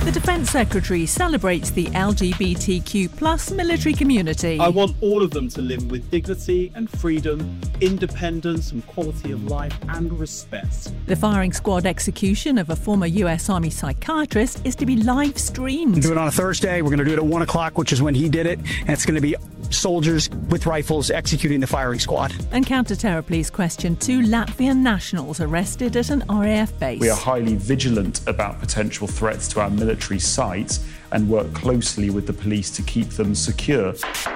The Defence Secretary celebrates the LGBTQ+ military community. I want all of them to live with dignity and freedom, independence and quality of life and respect. The firing squad execution of a former US Army psychiatrist is to be live streamed. We'll do it on a Thursday. We're going to do it at 1 o'clock, which is when he did it. And it's going to be soldiers with rifles executing the firing squad. And counter-terror police question 2 Latvian nationals arrested at an RAF base. We are highly vigilant about potential threats to our military sites and work closely with the police to keep them secure.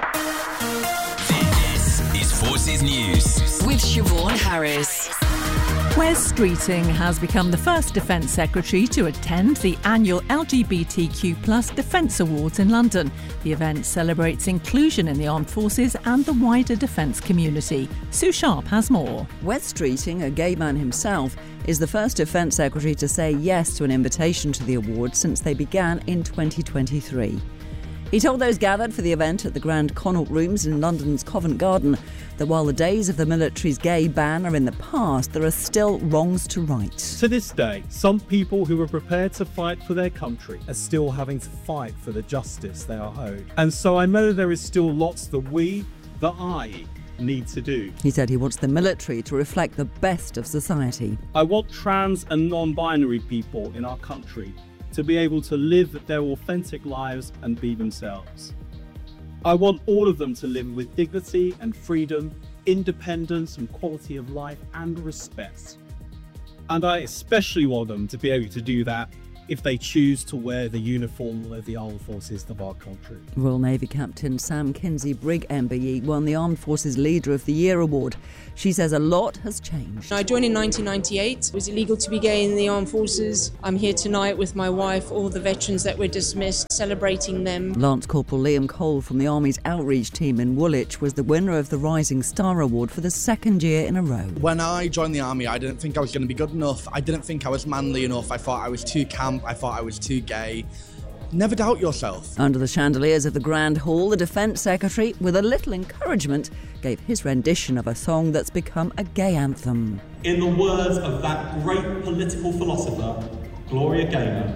This is Forces News with Siobhan Harris. Wes Streeting has become the first Defence Secretary to attend the annual LGBTQ+ Defence Awards in London. The event celebrates inclusion in the armed forces and the wider defence community. Sue Sharp has more. Wes Streeting, a gay man himself, is the first Defence Secretary to say yes to an invitation to the awards since they began in 2023. He told those gathered for the event at the Grand Connaught Rooms in London's Covent Garden that while the days of the military's gay ban are in the past, there are still wrongs to right. To this day, some people who were prepared to fight for their country are still having to fight for the justice they are owed. And so I know there is still lots that I need to do. He said he wants the military to reflect the best of society. I want trans and non-binary people in our country to be able to live their authentic lives and be themselves. I want all of them to live with dignity and freedom, independence and quality of life and respect. And I especially want them to be able to do that if they choose to wear the uniform of the armed forces of our country. Royal Navy Captain Sam Kinsey Brigg MBE won the Armed Forces Leader of the Year award. She says a lot has changed. I joined in 1998. It was illegal to be gay in the armed forces. I'm here tonight with my wife, all the veterans that were dismissed, celebrating them. Lance Corporal Liam Cole from the Army's outreach team in Woolwich was the winner of the Rising Star Award for the second year in a row. When I joined the Army, I didn't think I was going to be good enough. I didn't think I was manly enough. I thought I was too camp. I thought I was too gay. Never doubt yourself. Under the chandeliers of the Grand Hall, the Defence Secretary, with a little encouragement, gave his rendition of a song that's become a gay anthem. In the words of that great political philosopher, Gloria Gaynor,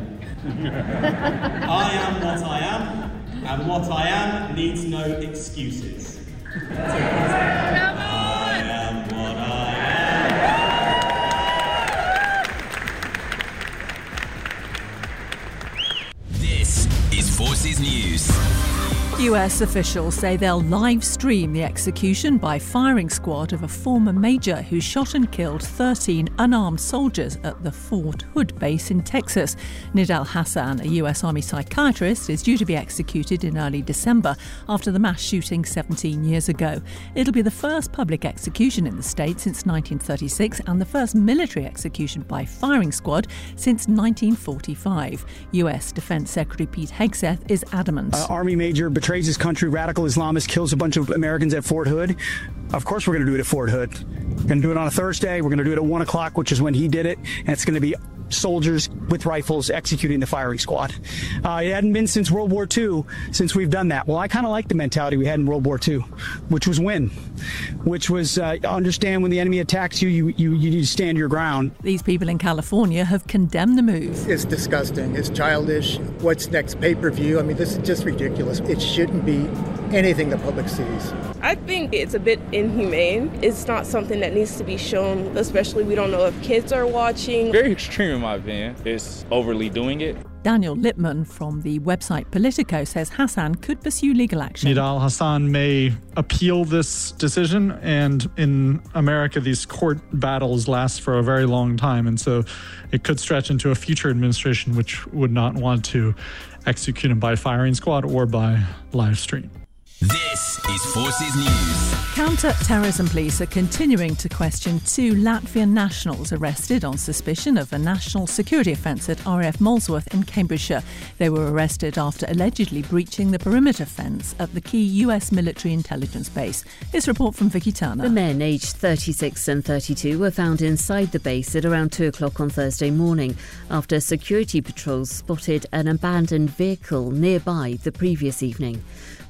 I am what I am, and what I am needs no excuses. I am what I am. Forces News. US officials say they'll live stream the execution by firing squad of a former major who shot and killed 13 unarmed soldiers at the Fort Hood base in Texas. Nidal Hassan, a US Army psychiatrist, is due to be executed in early December after the mass shooting 17 years ago. It'll be the first public execution in the state since 1936 and the first military execution by firing squad since 1945. US Defense Secretary Pete Hegseth is adamant. Army major betrays his country, radical Islamist, kills a bunch of Americans at Fort Hood. Of course we're going to do it at Fort Hood. We're going to do it on a Thursday. We're going to do it at 1 o'clock, which is when he did it. And it's going to be soldiers with rifles executing the firing squad. It hadn't been since World War II since we've done that. Well, I kind of like the mentality we had in World War II, which was win, which was understand when the enemy attacks you, you need to stand your ground. These people in California have condemned the move. It's disgusting. It's childish. What's next? Pay-per-view? I mean, this is just ridiculous. It shouldn't be anything the public sees. I think it's a bit inhumane. It's not something that needs to be shown, especially we don't know if kids are watching. Very extreme in my opinion. It's overly doing it. Daniel Lippman from the website Politico says Hassan could pursue legal action. Nidal Hassan may appeal this decision, and in America these court battles last for a very long time, and so it could stretch into a future administration which would not want to execute him by firing squad or by live stream. This is Forces News. Counter-terrorism police are continuing to question 2 Latvian nationals arrested on suspicion of a national security offence at RAF Molesworth in Cambridgeshire. They were arrested after allegedly breaching the perimeter fence at the key US military intelligence base. This report from Vicky Turner. The men, aged 36 and 32, were found inside the base at around 2 o'clock on Thursday morning after security patrols spotted an abandoned vehicle nearby the previous evening.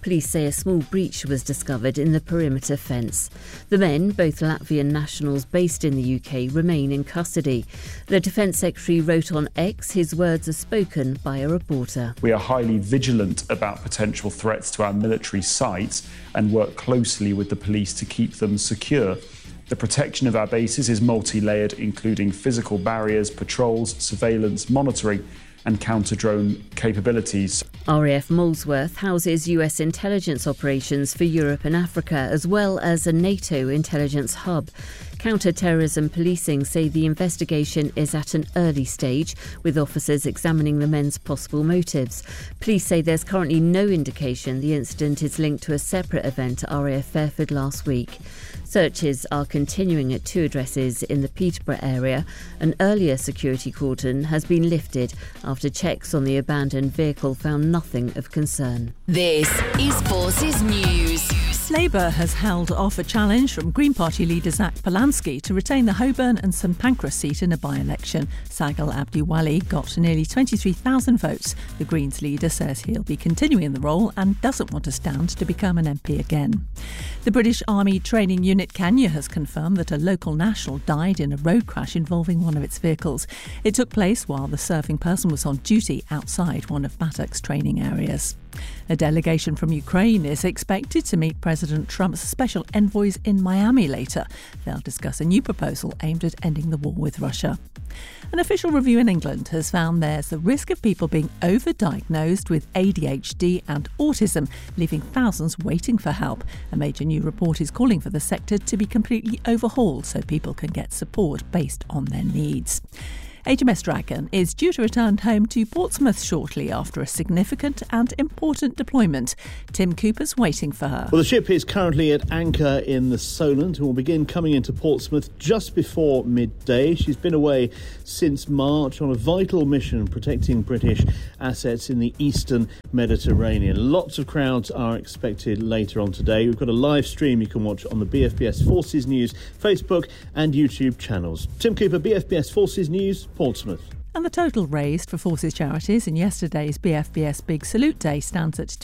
Police say a small breach was discovered in the perimeter fence. The men, both Latvian nationals based in the UK, remain in custody. The Defence Secretary wrote on X his words are spoken by a reporter. We are highly vigilant about potential threats to our military sites and work closely with the police to keep them secure. The protection of our bases is multi-layered, including physical barriers, patrols, surveillance, monitoring and counter-drone capabilities. RAF Molesworth houses US intelligence operations for Europe and Africa, as well as a NATO intelligence hub. Counter-terrorism policing say the investigation is at an early stage, with officers examining the men's possible motives. Police say there's currently no indication the incident is linked to a separate event at RAF Fairford last week. Searches are continuing at 2 addresses in the Peterborough area. An earlier security cordon has been lifted after checks on the abandoned vehicle found nothing of concern. This is Forces News. Labour has held off a challenge from Green Party leader Zach Polanski to retain the Holborn and St Pancras seat in a by-election. Sagal Abdiwali got nearly 23,000 votes. The Greens leader says he'll be continuing in the role and doesn't want to stand to become an MP again. The British Army Training Unit Kenya has confirmed that a local national died in a road crash involving one of its vehicles. It took place while the serving person was on duty outside one of Batak's training areas. A delegation from Ukraine is expected to meet President Trump's special envoys in Miami later. They'll discuss a new proposal aimed at ending the war with Russia. An official review in England has found there's the risk of people being overdiagnosed with ADHD and autism, leaving thousands waiting for help. A major new report is calling for the sector to be completely overhauled so people can get support based on their needs. HMS Dragon is due to return home to Portsmouth shortly after a significant and important deployment. Tim Cooper's waiting for her. Well, the ship is currently at anchor in the Solent and will begin coming into Portsmouth just before midday. She's been away since March on a vital mission protecting British assets in the eastern Mediterranean. Lots of crowds are expected later on today. We've got a live stream you can watch on the BFBS Forces News Facebook and YouTube channels. Tim Cooper, BFBS Forces News, Portsmouth. And the total raised for Forces charities in yesterday's BFBS Big Salute Day stands at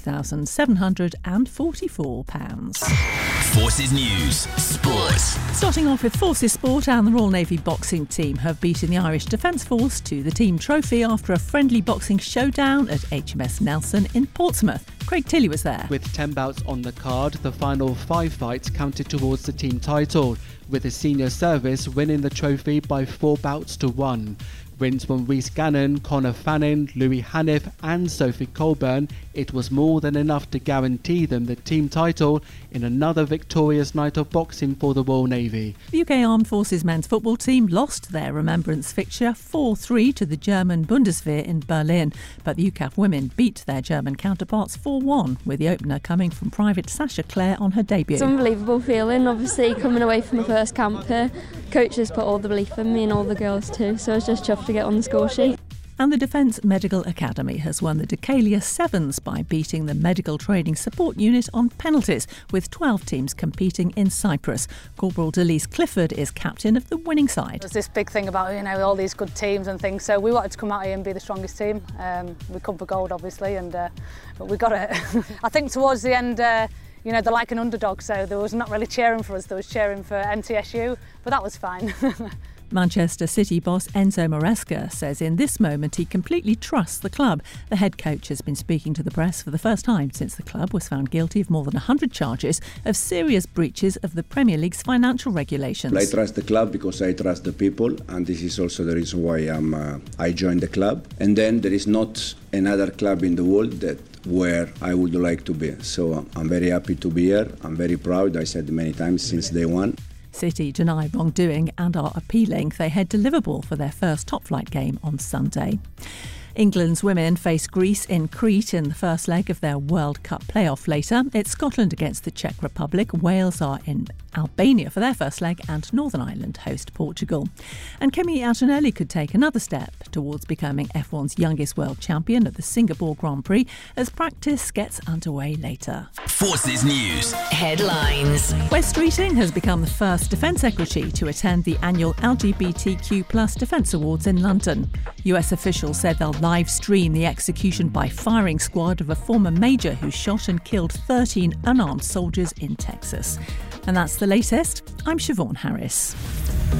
£22,744. Forces News, Sport. Starting off with Forces Sport, and the Royal Navy boxing team have beaten the Irish Defence Force to the team trophy after a friendly boxing showdown at HMS Nelson in Portsmouth. Craig Tilley was there. With 10 bouts on the card, the final 5 fights counted towards the team title, with the senior service winning the trophy by 4 bouts to 1. Wins from Rhys Gannon, Conor Fannin, Louis Haniff and Sophie Colburn, it was more than enough to guarantee them the team title in another victorious night of boxing for the Royal Navy. The UK Armed Forces men's football team lost their remembrance fixture 4-3 to the German Bundeswehr in Berlin, but the UCAF women beat their German counterparts 4-1, with the opener coming from Private Sasha Clare on her debut. It's an unbelievable feeling, obviously, coming away from the first camp here. Coaches put all the belief in me and all the girls too, so I was just chuffed to get on the score sheet. And the Defence Medical Academy has won the Decalia Sevens by beating the Medical Training Support Unit on penalties, with 12 teams competing in Cyprus. Corporal Delise Clifford is captain of the winning side. There's this big thing about, all these good teams and things, so we wanted to come out here and be the strongest team. We come for gold, obviously, but we got it. I think towards the end, they're like an underdog, so there was not really cheering for us, there was cheering for NTSU, but that was fine. Manchester City boss Enzo Maresca says in this moment he completely trusts the club. The head coach has been speaking to the press for the first time since the club was found guilty of more than 100 charges of serious breaches of the Premier League's financial regulations. I trust the club because I trust the people, and this is also the reason why I joined the club. And then there is not another club in the world where I would like to be. So I'm very happy to be here. I'm very proud. I said many times since day one. City deny wrongdoing and are appealing. They head to Liverpool for their first top-flight game on Sunday. England's women face Greece in Crete in the first leg of their World Cup playoff later. It's Scotland against the Czech Republic. Wales are in Albania for their first leg, and Northern Ireland host Portugal. And Kimi Antonelli could take another step towards becoming F1's youngest world champion at the Singapore Grand Prix as practice gets underway later. Forces News headlines. Wes Streeting has become the first Defence Secretary to attend the annual LGBTQ+ Defence Awards in London. US officials said they'll live stream the execution by firing squad of a former major who shot and killed 13 unarmed soldiers in Texas. And that's the latest. I'm Siobhan Harris.